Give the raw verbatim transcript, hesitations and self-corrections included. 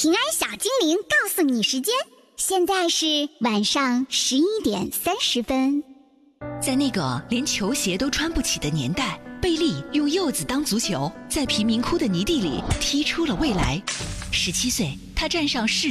平安小精灵告诉你时间，现在是晚上十一点三十分。 在那个连球鞋都穿不起的年代，贝利用柚子当足球，在贫民窟的泥地里踢出了未来。十七岁，他站上世